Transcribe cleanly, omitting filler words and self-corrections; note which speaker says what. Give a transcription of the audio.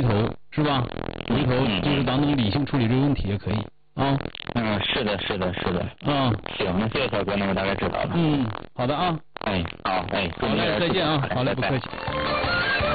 Speaker 1: 头，是吧？回头就是咱能理性处理这个问题也可以啊。
Speaker 2: 是的。行，那谢谢小哥，那我大概知道了。
Speaker 1: 好的啊。
Speaker 2: 好，
Speaker 1: 好嘞，再见啊，好嘞，不客气。